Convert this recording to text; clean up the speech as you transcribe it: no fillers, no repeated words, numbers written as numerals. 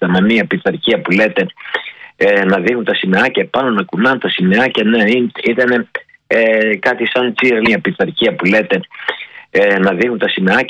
με μία πειθαρχία που λέτε, να δίνουν τα σημαίακια πάνω, να κουνάνε τα σημαίακια. Ναι, ήταν κάτι σαν τσίρ, μία πειθαρχία που λέτε, να δίνουν τα σημαίακια